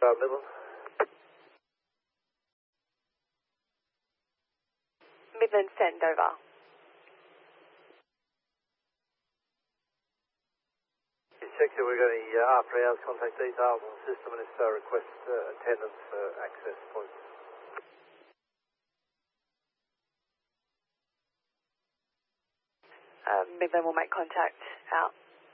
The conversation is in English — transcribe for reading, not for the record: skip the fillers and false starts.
Midland. Midland, send over. Check that we've got any after hours contact details on the system, and if so, request attendance for access points. Midland will make contact out.